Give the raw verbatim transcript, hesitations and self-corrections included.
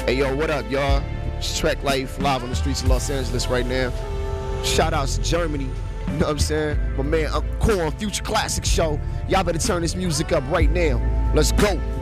Hey, yo, what up, y'all? It's Trek Life live on the streets of Los Angeles right now. Shout outs to Germany. You know what I'm saying? My man Uncle Corn, Future Classic Show. Y'all better turn this music up right now. Let's go.